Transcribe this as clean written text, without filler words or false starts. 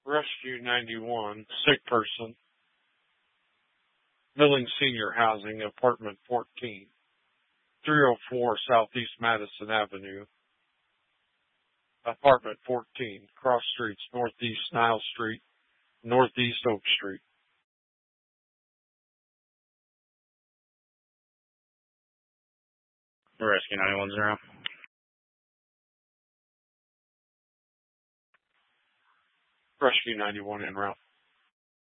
Rescue 91, sick person. Milling Senior Housing, Apartment 14, 304 Southeast Madison Avenue, Apartment 14, cross streets, Northeast Nile Street, Northeast Oak Street. Rescue 910. Rescue 91 en route.